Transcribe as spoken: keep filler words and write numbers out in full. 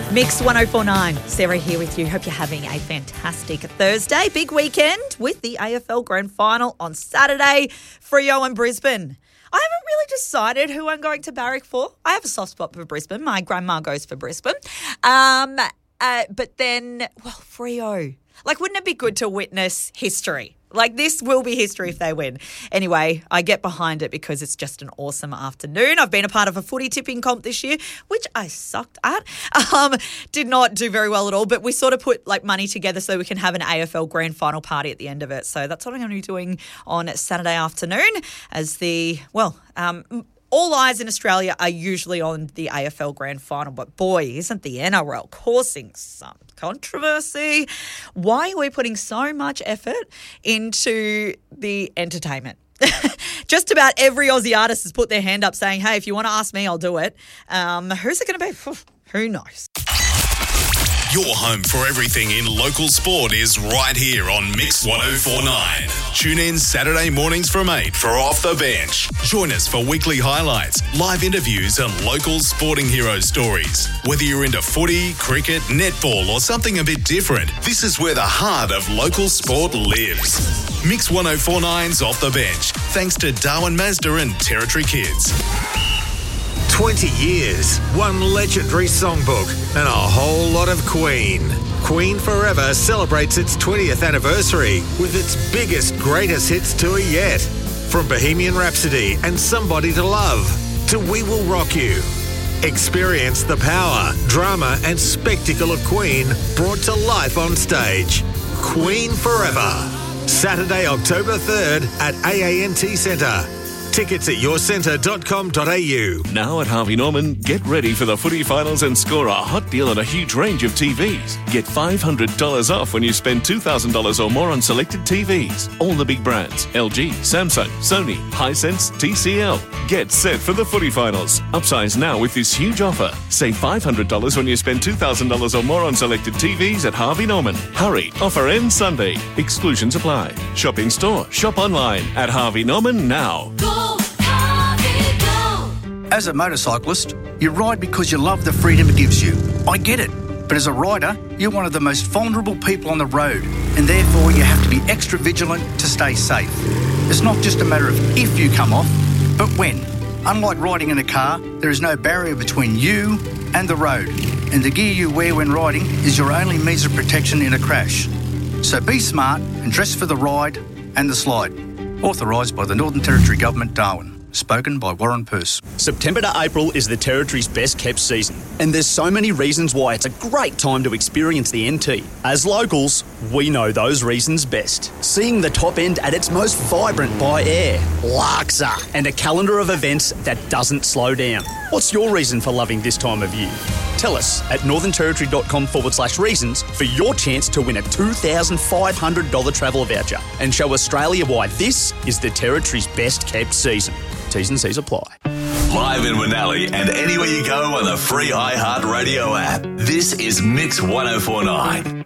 Mix one oh four point nine. Sarah here with you. Hope you're having a fantastic Thursday. Big weekend with the A F L Grand Final on Saturday. Freo and Brisbane. I haven't really decided who I'm going to barrack for. I have a soft spot for Brisbane. My grandma goes for Brisbane. Um, uh, but then, well, Freo. Like, wouldn't it be good to witness history? Like, this will be history if they win. Anyway, I get behind it because it's just an awesome afternoon. I've been a part of a footy tipping comp this year, which I sucked at. Um, did not do very well at all, but we sort of put, like, money together so we can have an A F L Grand Final party at the end of it. So that's what I'm going to be doing on Saturday afternoon as the, well, um... all eyes in Australia are usually on the A F L Grand Final, but boy, isn't the N R L causing some controversy? Why are we putting so much effort into the entertainment? Just about every Aussie artist has put their hand up saying, hey, if you want to ask me, I'll do it. Um, who's it going to be? Who knows? Your home for everything in local sport is right here on Mix one oh four point nine. Tune in Saturday mornings from eight for Off the Bench. Join us for weekly highlights, live interviews and local sporting hero stories. Whether you're into footy, cricket, netball or something a bit different, this is where the heart of local sport lives. Mix one oh four point nine's Off the Bench, thanks to Darwin Mazda and Territory Kids. twenty years, one legendary songbook, and a whole lot of Queen. Queen Forever celebrates its twentieth anniversary with its biggest, greatest hits tour yet. From Bohemian Rhapsody and Somebody to Love to We Will Rock You. Experience the power, drama and spectacle of Queen brought to life on stage. Queen Forever. Saturday, October third at A A N T Centre. Tickets at your centre dot com dot a u. Now at Harvey Norman, get ready for the footy finals and score a hot deal on a huge range of T Vs. Get five hundred dollars off when you spend two thousand dollars or more on selected T Vs. All the big brands, L G, Samsung, Sony, Hisense, T C L. Get set for the footy finals. Upsize now with this huge offer. Save five hundred dollars when you spend two thousand dollars or more on selected T Vs at Harvey Norman. Hurry, offer ends Sunday. Exclusions apply. Shop in store, shop online at Harvey Norman now. As a motorcyclist, you ride because you love the freedom it gives you. I get it. But as a rider, you're one of the most vulnerable people on the road, and therefore you have to be extra vigilant to stay safe. It's not just a matter of if you come off, but when. Unlike riding in a car, there is no barrier between you and the road, and the gear you wear when riding is your only means of protection in a crash. So be smart and dress for the ride and the slide. Authorised by the Northern Territory Government, Darwin. Spoken by Warren Purse. September to April is the Territory's best kept season, and there's so many reasons why it's a great time to experience the N T. As locals, we know those reasons best. Seeing the top end at its most vibrant by air, Larksa, and a calendar of events that doesn't slow down. What's your reason for loving this time of year? Tell us at northernterritory.com forward slash reasons for your chance to win a two thousand five hundred dollars travel voucher and show Australia why this is the Territory's best kept season. T's and C's apply. Live in Manali and anywhere you go on the free iHeartRadio app. This is Mix one oh four point nine.